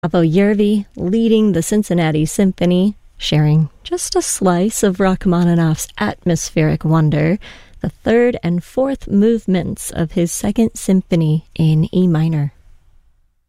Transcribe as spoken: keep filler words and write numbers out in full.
Pavel Yervi leading the Cincinnati Symphony, sharing just a slice of Rachmaninoff's atmospheric wonder, the third and fourth movements of his Second Symphony in E minor.